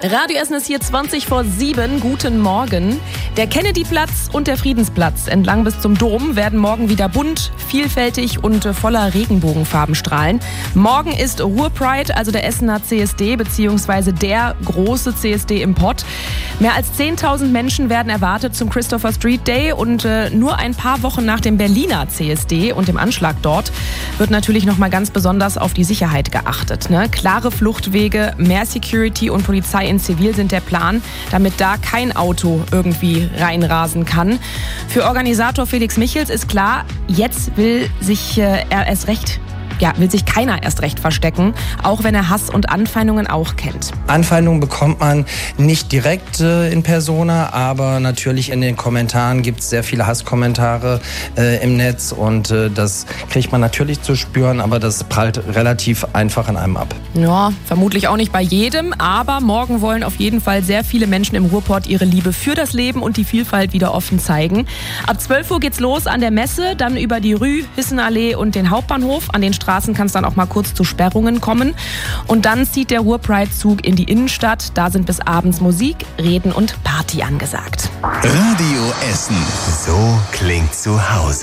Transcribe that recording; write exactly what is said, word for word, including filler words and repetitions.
Radio Essen ist hier zwanzig vor sieben. Guten Morgen. Der Kennedyplatz und der Friedensplatz entlang bis zum Dom werden morgen wieder bunt, vielfältig und voller Regenbogenfarben strahlen. Morgen ist Ruhr-Pride, also der Essener C S D, beziehungsweise der große C S D im Pott. Mehr als zehntausend Menschen werden erwartet zum Christopher Street Day und äh, nur ein paar Wochen nach dem Berliner C S D und dem Anschlag dort wird natürlich nochmal ganz besonders auf die Sicherheit geachtet. Ne? Klare Fluchtwege, mehr Security und Polizei in Zivil sind der Plan, damit da kein Auto irgendwie reinrasen kann. Für Organisator Felix Michels ist klar, jetzt will sich äh, er erst recht Ja, will sich keiner erst recht verstecken, auch wenn er Hass und Anfeindungen auch kennt. Anfeindungen bekommt man nicht direkt äh, in Persona, aber natürlich in den Kommentaren gibt es sehr viele Hasskommentare äh, im Netz und äh, das kriegt man natürlich zu spüren, aber das prallt relativ einfach an einem ab. Ja, vermutlich auch nicht bei jedem, aber morgen wollen auf jeden Fall sehr viele Menschen im Ruhrpott ihre Liebe für das Leben und die Vielfalt wieder offen zeigen. Ab zwölf Uhr geht's los an der Messe, dann über die Rue, Hissenallee und den Hauptbahnhof. An den Straßen kann es dann auch mal kurz zu Sperrungen kommen. Und dann zieht der Ruhr-Pride-Zug in die Innenstadt. Da sind bis abends Musik, Reden und Party angesagt. Radio Essen. So klingt zu Hause.